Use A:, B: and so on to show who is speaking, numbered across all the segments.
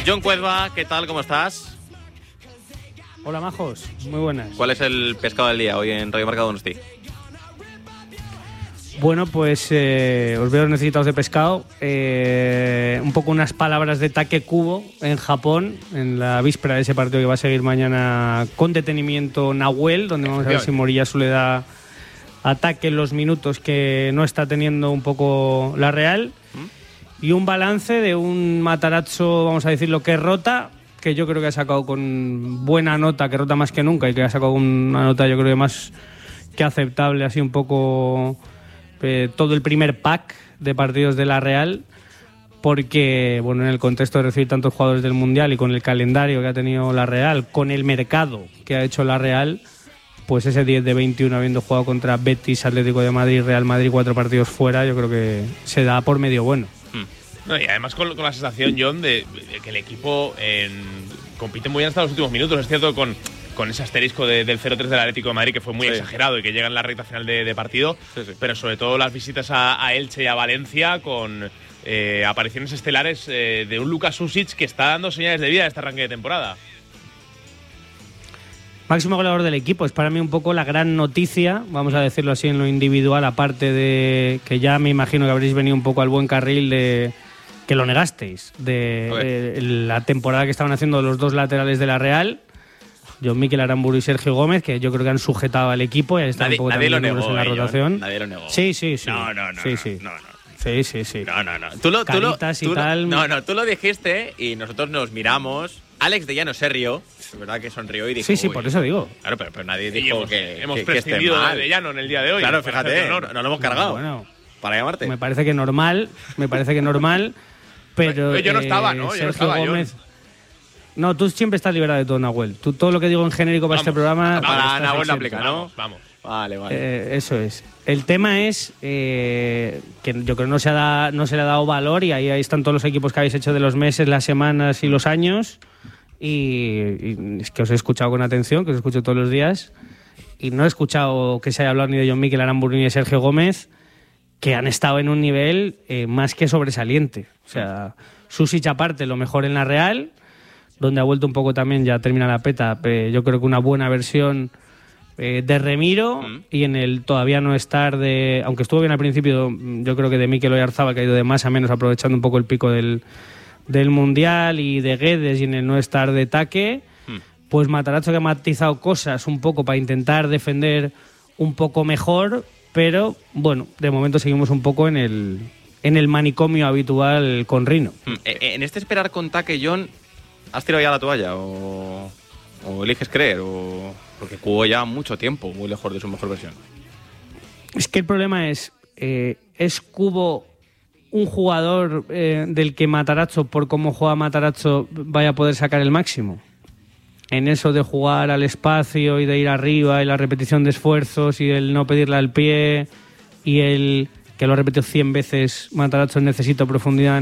A: Jon Cuezba, ¿qué tal? ¿Cómo estás?
B: Hola, majos. Muy buenas.
A: ¿Cuál es el pescado del día hoy en Radio Marca Donosti?
B: Bueno, pues os veo necesitados de pescado. Un poco unas palabras de Take Kubo en Japón, en la víspera de ese partido que va a seguir mañana con detenimiento Nahuel, donde vamos a ver si Moriyasu le da ataque en los minutos que no está teniendo un poco la Real. Y un balance de un Matarazzo, vamos a decirlo, que rota, que yo creo que ha sacado con buena nota, que rota más que nunca, y que ha sacado una nota yo creo que más que aceptable, así un poco todo el primer pack de partidos de la Real, porque bueno, en el contexto de recibir tantos jugadores del Mundial y con el calendario que ha tenido la Real, con el mercado que ha hecho la Real, pues ese 10 de 21 habiendo jugado contra Betis, Atlético de Madrid, Real Madrid, 4 partidos fuera, yo creo que se da por medio bueno.
C: No, y además con la sensación, John, de que el equipo compite muy bien hasta los últimos minutos. Es cierto, con ese asterisco del 0-3 del Atlético de Madrid, que fue muy exagerado y que llega en la recta final de partido, pero sobre todo las visitas a Elche y a Valencia con apariciones estelares de un Luka Susic que está dando señales de vida en este arranque de temporada.
B: Máximo goleador del equipo, es para mí un poco la gran noticia, vamos a decirlo así en lo individual, aparte de que ya me imagino que habréis venido un poco al buen carril de que lo negasteis, de la temporada que estaban haciendo los dos laterales de la Real, John Mikel Aramburu y Sergio Gómez, que yo creo que han sujetado al equipo y están un poco
A: nadie lo
B: también
A: negó,
B: en la rotación.
A: Nadie lo negó.
B: Sí.
A: No.
B: Sí.
A: No. Tú lo dijiste y nosotros nos miramos. Alex de Llano se rió, es verdad que sonrió y dijo...
B: Sí, por eso digo.
A: Claro, pero nadie dijo que
C: hemos
A: esté
C: prescindido
A: mal.
C: de Llano en el día de hoy.
A: Claro, fíjate, no lo hemos cargado.
B: Bueno,
A: para llamarte.
B: Me parece que normal, pero...
C: Yo no estaba, ¿no?
B: Sergio Gómez... No, tú siempre estás liberado de todo, Nahuel. Tú todo lo que digo en genérico para este programa...
A: Para Nahuel lo aplica, ¿no?
C: Vamos.
A: Vale.
B: Eso es. El tema es que yo creo que no se le ha dado valor y ahí están todos los equipos que habéis hecho de los meses, las semanas y los años. Y es que os he escuchado con atención, que os escucho todos los días. Y no he escuchado que se haya hablado ni de Jon Mikel Aramburu ni de Sergio Gómez, que han estado en un nivel más que sobresaliente. O sea, Susic aparte, lo mejor en la Real, donde ha vuelto un poco también, ya termina la peta, yo creo que una buena versión de Remiro, y en el todavía no estar de... Aunque estuvo bien al principio, yo creo que de Mikel Oyarzabal, que ha ido de más a menos, aprovechando un poco el pico del Mundial, y de Guedes, y en el no estar de Take, pues Matarazzo, que ha matizado cosas un poco para intentar defender un poco mejor, pero bueno, de momento seguimos un poco en el manicomio habitual con Rino.
A: En este esperar con Take, John, ¿has tirado ya la toalla o eliges creer? Porque jugó ya mucho tiempo muy lejos de su mejor versión.
B: Es que el problema es Kubo un jugador del que Matarazzo, por cómo juega Matarazzo, vaya a poder sacar el máximo. En eso de jugar al espacio y de ir arriba y la repetición de esfuerzos y el no pedirle al pie y el que lo ha repetido 100 veces Matarazzo, necesito profundidad.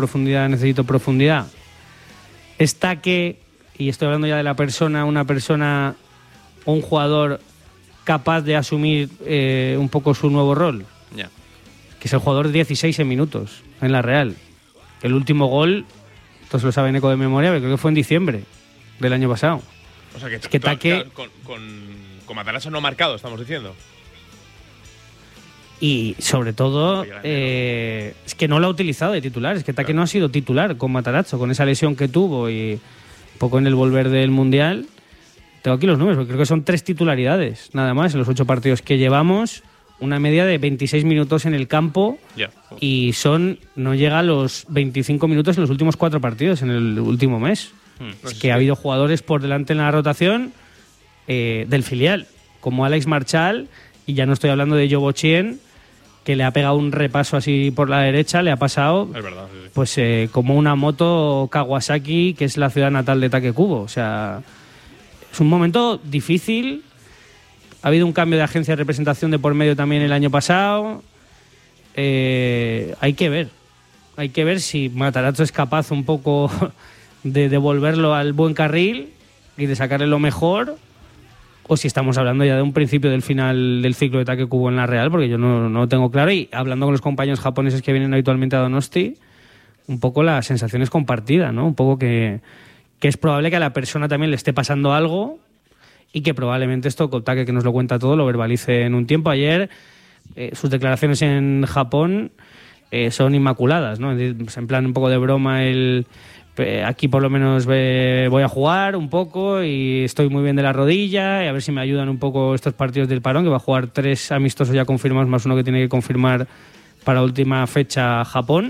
B: Está que, y estoy hablando ya de una persona o un jugador capaz de asumir un poco su nuevo rol.
A: Yeah.
B: Que es el jugador 16 en minutos en la Real. El último gol, todos lo saben eco de memoria, pero creo que fue en diciembre del año pasado.
C: O sea que,
B: es que Take...
C: con Matarazzo no marcado, estamos diciendo.
B: Y sobre todo, es que no lo ha utilizado de titular. Es que Take no ha sido titular con Matarazzo, con esa lesión que tuvo y un poco en el volver del Mundial. Tengo aquí los números, porque creo que son 3 titularidades, nada más, en los 8 partidos que llevamos. Una media de 26 minutos en el campo y no llega a los 25 minutos en los últimos 4 partidos en el último mes. Es que ha habido jugadores por delante en la rotación del filial, como Alex Marchal, y ya no estoy hablando de Yobo Chien, que le ha pegado un repaso así por la derecha, le ha pasado pues como una moto Kawasaki, que es la ciudad natal de Take Kubo. O sea, es un momento difícil. Ha habido un cambio de agencia de representación de por medio también el año pasado. Hay que ver si Matarazzo es capaz un poco de devolverlo al buen carril y de sacarle lo mejor, o si estamos hablando ya de un principio del final del ciclo de Take Kubo en la Real, porque yo no lo tengo claro. Y hablando con los compañeros japoneses que vienen habitualmente a Donosti, un poco la sensación es compartida, ¿no? Un poco que es probable que a la persona también le esté pasando algo y que probablemente esto, Kotake, que nos lo cuenta todo, lo verbalice en un tiempo. Ayer sus declaraciones en Japón son inmaculadas, ¿no? En plan un poco de broma, aquí por lo menos voy a jugar un poco y estoy muy bien de la rodilla y a ver si me ayudan un poco estos partidos del parón, que va a jugar 3 amistosos ya confirmados más uno que tiene que confirmar para última fecha Japón.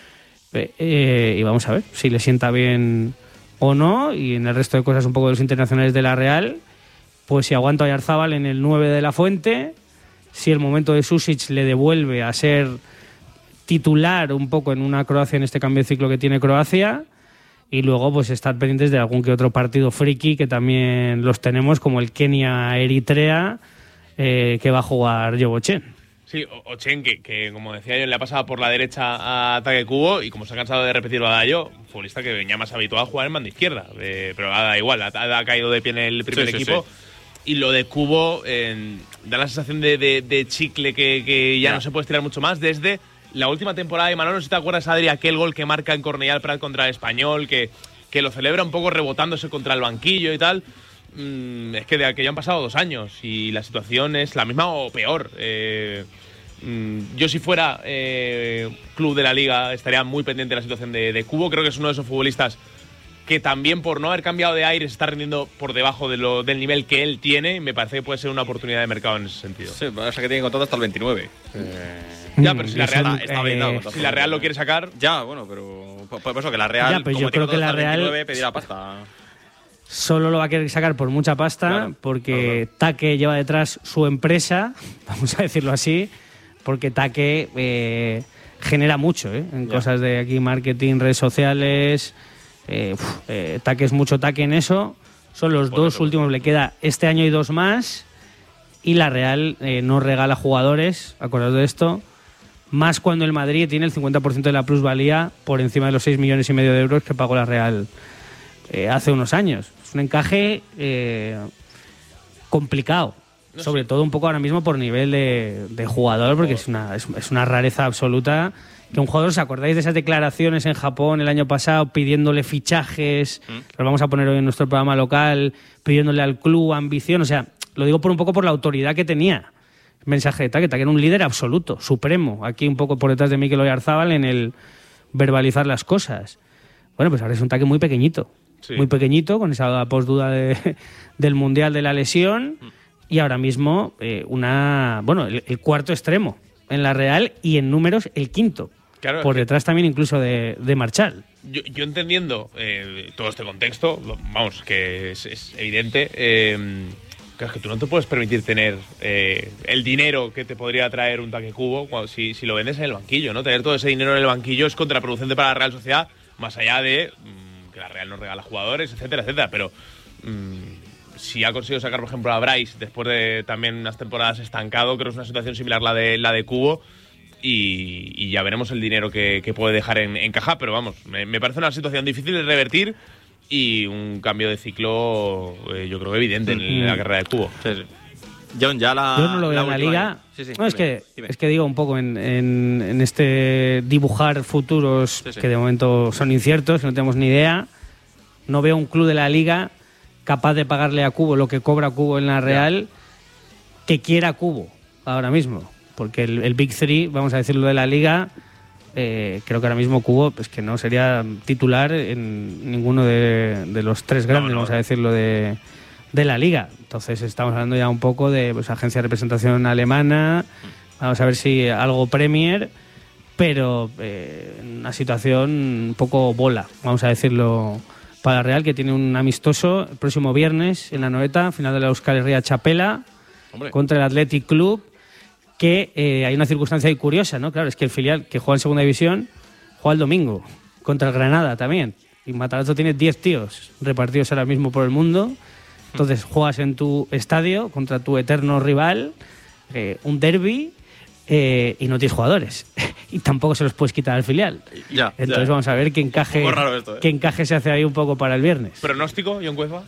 B: Y vamos a ver si le sienta bien o no, y en el resto de cosas un poco de los internacionales de la Real, pues si aguanta Oyarzábal en el 9 de la Fuente, si el momento de Sušić le devuelve a ser titular un poco en una Croacia, en este cambio de ciclo que tiene Croacia, y luego pues estar pendientes de algún que otro partido friki, que también los tenemos, como el Kenia-Eritrea, que va a jugar Jovochen.
C: Sí, Ochen, que como decía yo, le ha pasado por la derecha a Take Kubo, y como se ha cansado de repetirlo a Dayo, futbolista que venía más habituado a jugar en banda izquierda, pero da igual, ha caído de pie en el primer equipo. Sí. Y lo de Kubo da la sensación de chicle que ya no se puede estirar mucho más desde la última temporada de Manolo. No sé si te acuerdas, Adri, aquel gol que marca en Cornellà al Prat contra el Español, que lo celebra un poco rebotándose contra el banquillo y tal. Es que de aquello han pasado 2 años y la situación es la misma o peor. Yo, si fuera club de la Liga, estaría muy pendiente de la situación de Kubo. Creo que es uno de esos futbolistas que también, por no haber cambiado de aire, se está rindiendo por debajo del nivel que él tiene. Me parece que puede ser una oportunidad de mercado en ese sentido.
A: Sí, o sea que tiene contrato hasta el 29.
C: Ya, pero si la Real,
A: está blindado,
C: si la Real lo quiere sacar...
A: Ya, bueno, pero por eso que la Real,
B: ya, pero
A: como
B: yo creo que la Real
A: 29, pedirá pasta.
B: Solo lo va a querer sacar por mucha pasta, claro, porque claro. Take lleva detrás su empresa, vamos a decirlo así, porque Take genera mucho en cosas de aquí, marketing, redes sociales. Take es mucho Take en eso. Son los dos últimos, le queda este año y 2 más. Y la Real no regala jugadores, acordaos de esto, más cuando el Madrid tiene el 50% de la plusvalía por encima de los 6,5 millones de euros que pagó la Real hace unos años. Es un encaje complicado, sobre todo un poco ahora mismo por nivel de jugador, porque es una rareza absoluta que un jugador, ¿os acordáis de esas declaraciones en Japón el año pasado pidiéndole fichajes? Los vamos a poner hoy en nuestro programa local, pidiéndole al club ambición. O sea, lo digo un poco por la autoridad que tenía. Mensaje de Take era un líder absoluto, supremo, aquí un poco por detrás de Mikel Oyarzábal en el verbalizar las cosas. Bueno, pues ahora es un Take muy pequeñito. Sí. Muy pequeñito, con esa postduda del Mundial de la lesión, y ahora mismo el cuarto extremo en la Real y en números el quinto. Claro, por detrás también incluso de Marchal.
C: Yo entendiendo todo este contexto, vamos, que es evidente, claro, es que tú no te puedes permitir tener el dinero que te podría traer un Take Kubo si lo vendes en el banquillo, ¿no? Tener todo ese dinero en el banquillo es contraproducente para la Real Sociedad, más allá de que la Real no regala jugadores, etcétera, etcétera, pero si ha conseguido sacar, por ejemplo, a Bryce después de también unas temporadas estancado, creo que es una situación similar la de Kubo, y ya veremos el dinero que puede dejar en caja, pero vamos, me parece una situación difícil de revertir y un cambio de ciclo yo creo evidente en la carrera de Kubo.
A: Sí, sí. John, yo
B: no lo veo en la Liga. Sí, no, dime. Es que digo un poco en este dibujar futuros que de momento son inciertos, que no tenemos ni idea. No veo un club de la Liga capaz de pagarle a Kubo lo que cobra Kubo en la Real, que quiera Kubo ahora mismo. Porque el Big Three, vamos a decirlo, de la Liga, creo que ahora mismo Kubo pues que no sería titular en ninguno de los 3 grandes, vamos a decirlo, de la Liga. Entonces estamos hablando ya un poco de agencia de representación alemana, vamos a ver si algo Premier, pero una situación un poco bola, vamos a decirlo, para Real, que tiene un amistoso el próximo viernes en la Noeta, final de la Euskal Herria Txapela, contra el Athletic Club, que hay una circunstancia ahí curiosa, ¿no? Claro, es que el filial que juega en segunda división juega el domingo contra el Granada también, y Matarazzo tiene 10 tíos repartidos ahora mismo por el mundo. Entonces juegas en tu estadio contra tu eterno rival, un derbi, y no tienes jugadores. Y tampoco se los puedes quitar al filial. Entonces vamos a ver qué encaje se hace ahí un poco para el viernes.
C: ¿Pronóstico, Jon Cuezba?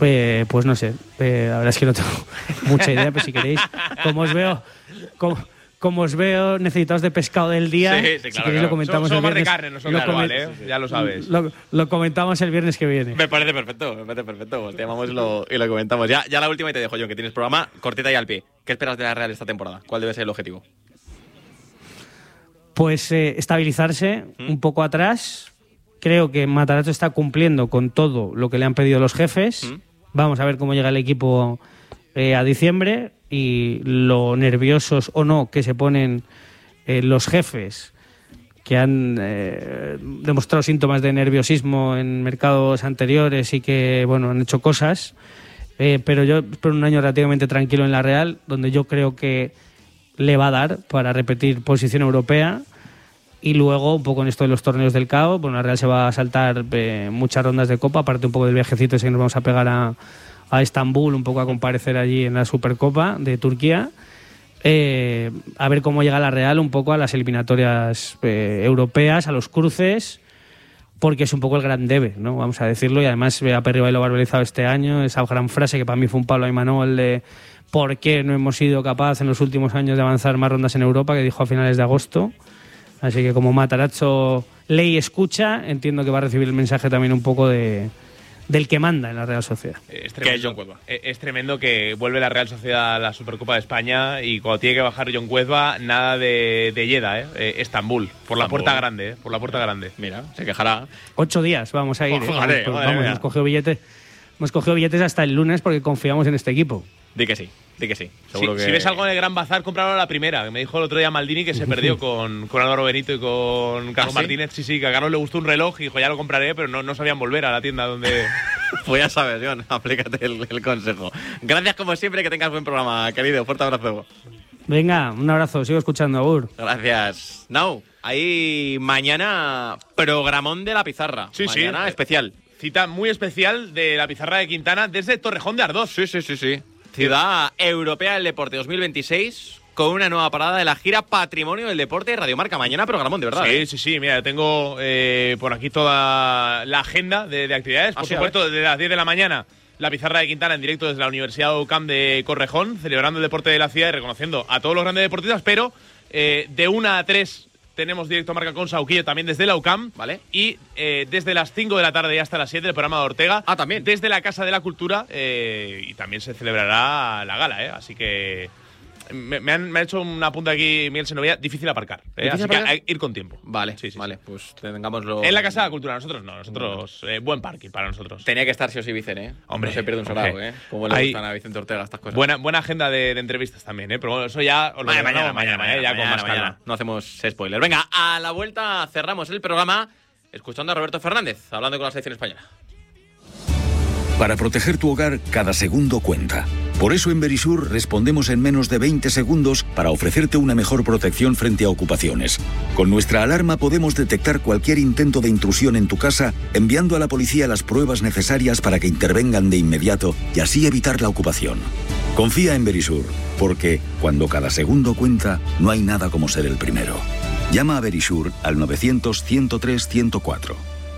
B: Pues no sé. La verdad es que no tengo mucha idea, pero si queréis, como como os veo necesitados de pescado del día,
A: Sí,
B: si
A: claro,
B: queréis lo comentamos
C: Somos
B: el
C: más de
B: viernes.
C: carne nosotros, ¿vale? Ya lo sabes.
B: Lo comentamos el viernes que viene.
A: Me parece perfecto. Te llamamos y lo comentamos. Ya la última y te dejo, John, que tienes programa cortita y al pie. ¿Qué esperas de la Real esta temporada? ¿Cuál debe ser el objetivo?
B: Pues estabilizarse un poco atrás. Creo que Matarazzo está cumpliendo con todo lo que le han pedido los jefes. Vamos a ver cómo llega el equipo a diciembre y lo nerviosos o no que se ponen los jefes, que han demostrado síntomas de nerviosismo en mercados anteriores y que bueno han hecho cosas. Pero yo espero un año relativamente tranquilo en la Real, donde yo creo que le va a dar para repetir posición europea. Y luego, un poco en esto de los torneos del CAO, bueno, la Real se va a saltar muchas rondas de Copa, aparte un poco del viajecito ese que nos vamos a pegar a Estambul, un poco a comparecer allí en la Supercopa de Turquía. A ver cómo llega la Real un poco a las eliminatorias europeas, a los cruces, porque es un poco el gran debe, ¿no? Vamos a decirlo, y además a Perriba y lo verbalizado este año, esa gran frase que para mí fue un palo a Imanol de ¿por qué no hemos sido capaces en los últimos años de avanzar más rondas en Europa?, que dijo a finales de agosto. Así que como Matarazzo lee y escucha, entiendo que va a recibir el mensaje también un poco del que manda en la Real Sociedad.
C: Es tremendo que vuelve la Real Sociedad a la Supercopa de España y cuando tiene que bajar John Cuezba, nada de Lleida, Estambul, por la puerta grande, por la puerta grande.
A: Mira, se quejará.
B: 8 días vamos a ir.
A: Madre mía.
B: Hemos cogido billetes hasta el lunes porque confiamos en este equipo.
A: Di que sí. Seguro que...
C: Si ves algo en el Gran Bazar, cómpralo a la primera. Que me dijo el otro día Maldini que se perdió con Álvaro Benito y con Carlos Martínez. Sí, que a Carlos le gustó un reloj y dijo, ya lo compraré, pero no sabían volver a la tienda donde...
A: Pues ya sabes, John, aplícate el consejo. Gracias como siempre, que tengas buen programa, querido. Fuerte abrazo.
B: Venga, un abrazo, sigo escuchando, Agur.
A: Gracias. Now, ahí mañana programón de la pizarra. Mañana especial.
C: Cita muy especial de la pizarra de Quintana desde Torrejón de Ardoz.
A: Sí. Ciudad Europea del Deporte 2026, con una nueva parada de la gira Patrimonio del Deporte de Radio Marca. Mañana programón, de verdad.
C: Sí. Mira, tengo por aquí toda la agenda de actividades. Por supuesto, desde las 10 de la mañana, la pizarra de Quintana en directo desde la Universidad UCAM de Correjón, celebrando el deporte de la ciudad y reconociendo a todos los grandes deportistas, pero de 1 a 3 tenemos directo Marca con Sauquillo también desde la UCAM, ¿vale? Y desde las 5 de la tarde y hasta las 7 el programa de Ortega.
A: También.
C: Desde la Casa de la Cultura y también se celebrará la gala, Así que me ha hecho una punta aquí Miguel Senovia, difícil aparcar, así que hay que ir con tiempo.
A: Vale, vale, pues tengámoslo.
C: En la Casa de la Cultura, nosotros no, buen parking para nosotros.
A: Tenía que estar sí o sí Vicente,
C: Hombre,
A: no se pierde un sorao, Como le gustan a Vicente Ortega estas cosas.
C: Buena agenda de entrevistas también, pero bueno, eso ya os lo mañana, ya con más calma.
A: No hacemos spoiler. Venga, a la vuelta cerramos el programa escuchando a Roberto Fernández, hablando con la selección española.
D: Para proteger tu hogar, cada segundo cuenta. Por eso en Verisur respondemos en menos de 20 segundos para ofrecerte una mejor protección frente a ocupaciones. Con nuestra alarma podemos detectar cualquier intento de intrusión en tu casa, enviando a la policía las pruebas necesarias para que intervengan de inmediato y así evitar la ocupación. Confía en Verisur, porque cuando cada segundo cuenta, no hay nada como ser el primero. Llama a Verisur al 900-103-104.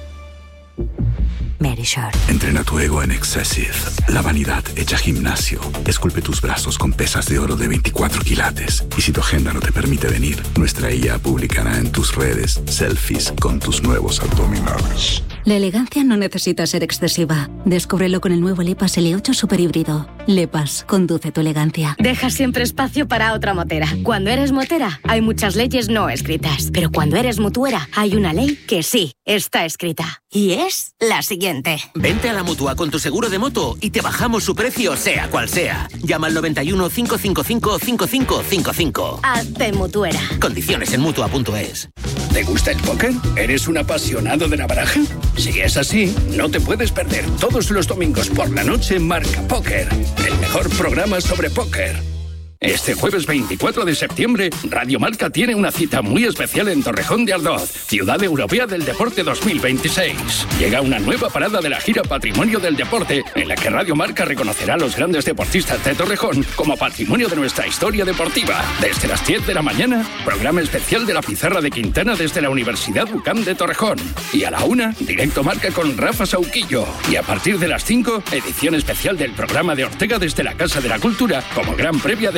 E: Verisur.
F: Entrena tu ego en Excessive. La vanidad hecha gimnasio. Esculpe tus brazos con pesas de oro de 24 quilates. Y si tu agenda no te permite venir, nuestra IA publicará en tus redes selfies con tus nuevos abdominales.
E: La elegancia no necesita ser excesiva. Descúbrelo con el nuevo LePas L8 Super Híbrido. LePas, conduce tu elegancia.
G: Deja siempre espacio para otra motera. Cuando eres motera, hay muchas leyes no escritas. Pero cuando eres mutuera, hay una ley que sí está escrita. Y es la siguiente.
H: Vente a la Mutua con tu seguro de moto y te bajamos su precio sea cual sea. Llama al 91 555 5555.
G: Hazte mutuera.
H: Condiciones en Mutua.es.
I: ¿Te gusta el póker? ¿Eres un apasionado de la baraja? Si es así, no te puedes perder todos los domingos por la noche Marca Póker, el mejor programa sobre póker. Este jueves 24 de septiembre, Radio Marca tiene una cita muy especial en Torrejón de Ardoz, Ciudad Europea del Deporte 2026. Llega una nueva parada de la gira Patrimonio del Deporte, en la que Radio Marca reconocerá a los grandes deportistas de Torrejón como patrimonio de nuestra historia deportiva. Desde las 10 de la mañana, programa especial de la pizarra de Quintana desde la Universidad UCAM de Torrejón. Y a la 1, directo Marca con Rafa Sauquillo. Y a partir de las 5, edición especial del programa de Ortega desde la Casa de la Cultura, como gran previa de la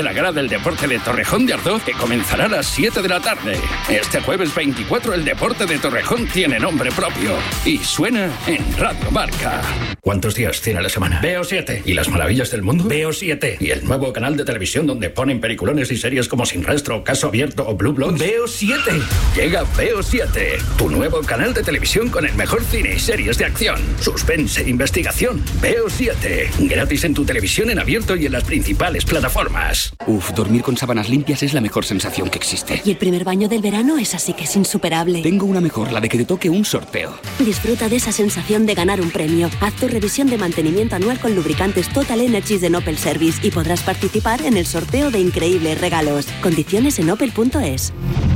I: la Gala del Deporte de Torrejón de Ardoz, que comenzará a las 7 de la tarde. Este jueves 24 el deporte de Torrejón tiene nombre propio y suena en Radio Marca. ¿Cuántos días tiene la semana? Veo 7. ¿Y las maravillas del mundo? Veo 7. ¿Y el nuevo canal de televisión donde ponen peliculones y series como Sin Rastro, Caso Abierto o Blue Bloods? Veo 7. Llega Veo 7, tu nuevo canal de televisión con el mejor cine y series de acción, suspense, investigación. Veo 7. Gratis en tu televisión en abierto y en las principales plataformas.
J: Dormir con sábanas limpias es la mejor sensación que existe.
K: Y el primer baño del verano es así que es insuperable.
J: Tengo una mejor, la de que te toque un sorteo.
K: Disfruta de esa sensación de ganar un premio. Haz tu revisión de mantenimiento anual con lubricantes Total Energies de Opel Service y podrás participar en el sorteo de increíbles regalos. Condiciones en opel.es.